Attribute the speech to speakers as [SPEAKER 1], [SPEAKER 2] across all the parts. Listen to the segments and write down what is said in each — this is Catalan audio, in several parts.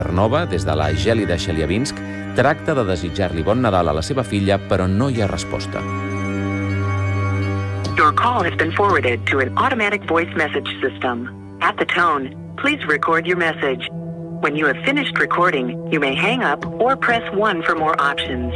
[SPEAKER 1] Nova, des de la gèlida Chelyabinsk, tracta de desitjar-li bon Nadal a la seva filla, però no hi ha resposta.
[SPEAKER 2] Your call has been forwarded to an automatic voice message system. At the tone, please record your message. When you have finished recording, you may hang up or press 1 for more options.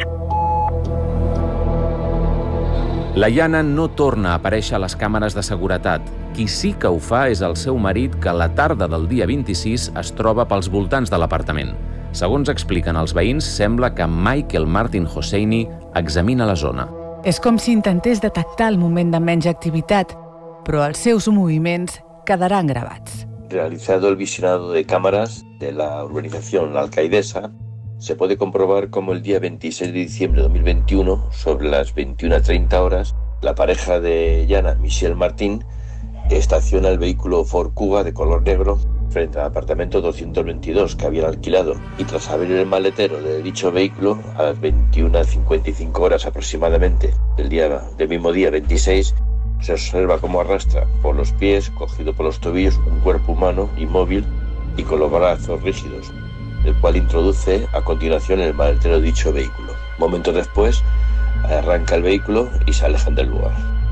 [SPEAKER 1] La Jana no torna a aparèixer a les càmeres de seguretat. Qui sí que ho fa és el seu marit, que la tarda del dia 26 es troba pels voltants de l'apartament. Segons expliquen els veïns, sembla que Michael Martin Hosseini examina la zona.
[SPEAKER 3] És com si intentés detectar el moment de menys activitat, però els seus moviments quedaran gravats.
[SPEAKER 4] Realizado el visionado de cámaras de la urbanización La Alcaidesa, se puede comprobar cómo el día 26 de diciembre de 2021, sobre las 21:30 horas, la pareja de Jana, Michelle Martín, estaciona el vehículo Ford Kuga de color negro frente al apartamento 222 que habían alquilado, y tras abrir el maletero de dicho vehículo a las 21:55 horas aproximadamente del mismo día 26, se observa cómo arrastra por los pies, cogido por los tobillos, un cuerpo humano inmóvil y con los brazos rígidos, el cual introduce a continuación el maletero de dicho vehículo. Momentos después, arranca el vehículo y se alejan del lugar.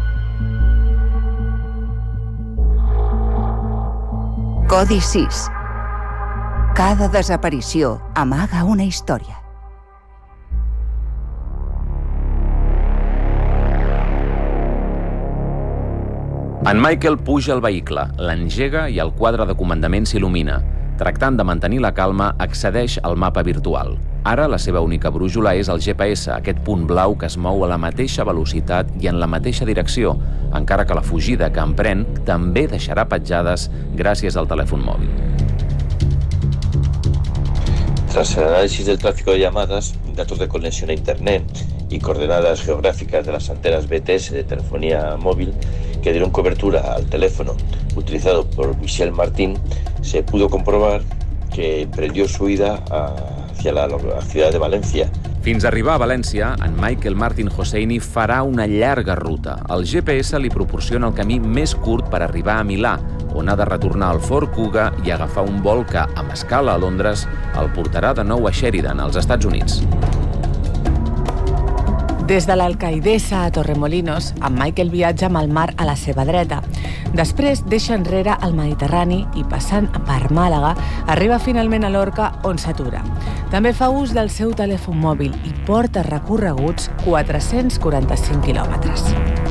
[SPEAKER 5] Codi 6. Cada desaparició amaga una història.
[SPEAKER 1] En Michael puja al vehicle, l'engega i el quadre de comandament s'il·lumina. Tractant de mantenir la calma, accedeix al mapa virtual. Ara la seva única brújula és el GPS, aquest punt blau que es mou a la mateixa velocitat i en la mateixa direcció, encara que la fugida que emprèn també deixarà petjades gràcies al telèfon mòbil.
[SPEAKER 4] Tras el análisis del tráfico de llamadas, datos de conexión a Internet y coordenadas geográficas de las antenas BTS de telefonía móvil que dieron cobertura al teléfono utilizado por Michelle Martín, se pudo comprobar que emprendió su huida hacia la ciudad de Valencia.
[SPEAKER 1] Fins a arribar a València, en Michael Martin Hosseini farà una llarga ruta. El GPS li proporciona el camí més curt per arribar a Milà, on ha de retornar al Ford Kuga i agafar un vol que, amb escala a Londres, el portarà de nou a Sheridan, als Estats Units.
[SPEAKER 3] Des de l'Alcaidesa a Torremolinos, en Michael viatja amb el mar a la seva dreta. Després deixa enrere el Mediterrani i, passant per Màlaga, arriba finalment a Lorca, on s'atura. També fa ús del seu telèfon mòbil i porta recorreguts 445 quilòmetres.